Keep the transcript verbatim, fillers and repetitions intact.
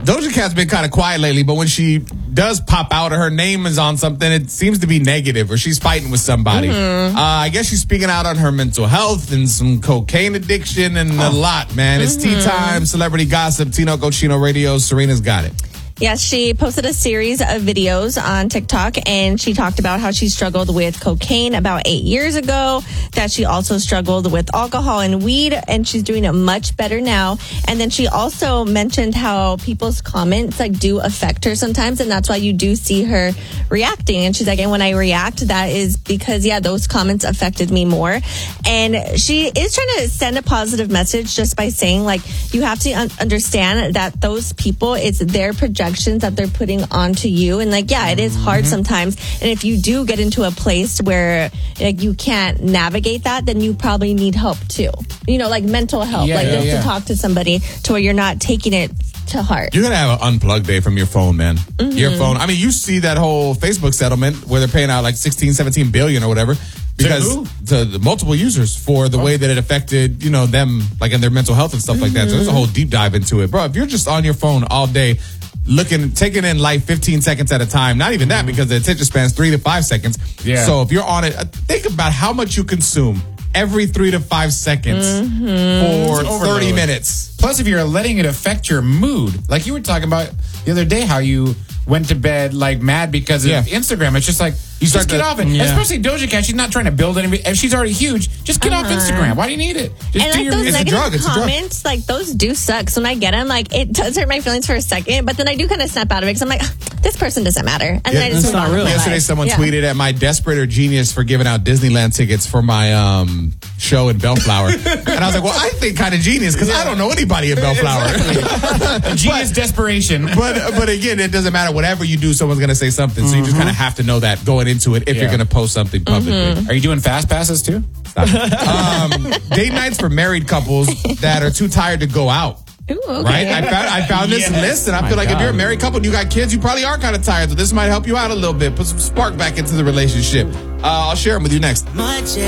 Doja Cat's been kind of quiet lately, but when she does pop out or her name is on something, it seems to be negative or she's fighting with somebody. Mm-hmm. Uh, I guess she's speaking out on her mental health and some cocaine addiction and oh. a lot, man. It's mm-hmm. tea time, celebrity gossip, Tino Cochino Radio. Serena's got it. Yes, she posted a series of videos on TikTok, and she talked about how she struggled with cocaine about eight years ago, that she also struggled with alcohol and weed, and she's doing it much better now. And then she also mentioned how people's comments like do affect her sometimes, and that's why you do see her reacting. And she's like, and when I react, that is because, yeah, those comments affected me more. And she is trying to send a positive message just by saying, like, you have to un- understand that those people, it's their projections that they're putting onto you. And like, yeah, it is hard mm-hmm. sometimes. And if you do get into a place where like you can't navigate that, then you probably need help too. You know, like mental help, yeah, like yeah, just yeah. to talk to somebody to where you're not taking it to heart. You're going to have an unplugged day from your phone, man. Mm-hmm. Your phone. I mean, you see that whole Facebook settlement where they're paying out like sixteen, seventeen billion or whatever. Because to the multiple users for the oh. way that it affected, you know, them like in their mental health and stuff mm-hmm. like that. So there's a whole deep dive into it. Bro, if you're just on your phone all day, looking, taking in life fifteen seconds at a time, not even that because the attention span's three to five seconds. Yeah. So if you're on it, think about how much you consume every three to five seconds mm-hmm. for thirty minutes. Plus, if you're letting it affect your mood, like you were talking about the other day, how you went to bed like mad because of yeah. Instagram. It's just like, you start just get to, off it. Yeah. Especially Doja Cat, she's not trying to build anything. If she's already huge, just get uh-huh. off Instagram. Why do you need it? Just and do like your, those it's negative a drug. It's comments, a drug. like those do suck. So when I get them, like it does hurt my feelings for a second, but then I do kind of snap out of it because I'm like, this person doesn't matter. And yeah, then I just it's not real. Yesterday, someone yeah. tweeted at my desperate or genius for giving out Disneyland tickets for my um, show in Bellflower. And I was like, well, I think kind of genius because yeah. I don't know anybody in Bellflower. Exactly. Genius but, desperation. But but again, it doesn't matter. Whatever you do, someone's going to say something. So mm-hmm. you just kind of have to know that going into it if yeah. you're going to post something publicly. Mm-hmm. Are you doing fast passes too? um, date nights for married couples that are too tired to go out. Ooh, okay. Right? I found I found this yes. list, and I My feel like God. if you're a married couple and you got kids, you probably are kind of tired. So this might help you out a little bit. Put some spark back into the relationship. Uh, I'll share them with you next.